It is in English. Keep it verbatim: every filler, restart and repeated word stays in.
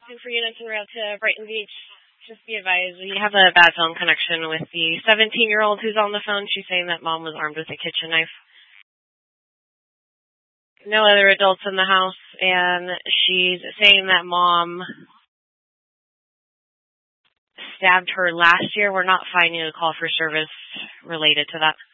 for units en route to Brighton Beach. Just be advised, we have a bad phone connection with the seventeen-year-old who's on the phone. She's saying that mom was armed with a kitchen knife. No other adults in the house, and she's saying that mom stabbed her last year. We're not finding a call for service related to that.